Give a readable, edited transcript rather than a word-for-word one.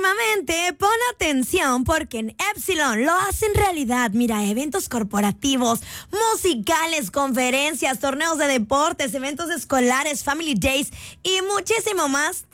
Próximamente, pon atención porque en Epsilon lo hacen realidad. Mira, eventos corporativos, musicales, conferencias, torneos de deportes, eventos escolares, family days y muchísimo más.